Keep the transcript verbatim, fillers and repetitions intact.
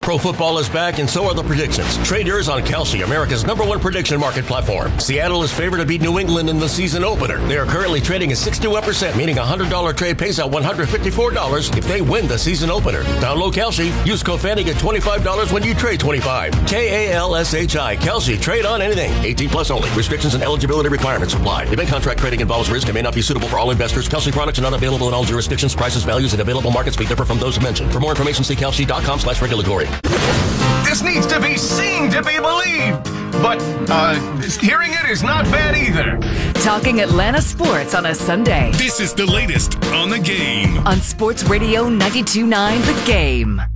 Pro football is back, and so are the predictions. Trade yours on Kalshi, America's number one prediction market platform. Seattle is favored to beat New England in the season opener. They are currently trading at sixty-one percent, meaning a one hundred dollars trade pays out one hundred fifty-four dollars if they win the season opener. Download Kalshi. Use code Fanny, get twenty-five dollars when you trade twenty-five. K A L S H I. Kalshi. Trade on anything. eighteen plus only. Restrictions and eligibility requirements apply. Event contract trading involves risk and may not be suitable for all investors. Kalshi products are not available in all jurisdictions. Prices, values, and available markets may differ from those mentioned. For more information, see kalshi.com slash regulatory. This needs to be seen to be believed. But uh, hearing it is not bad either. Talking Atlanta sports on a Sunday. This is the latest on the game. On Sports Radio ninety-two point nine The Game.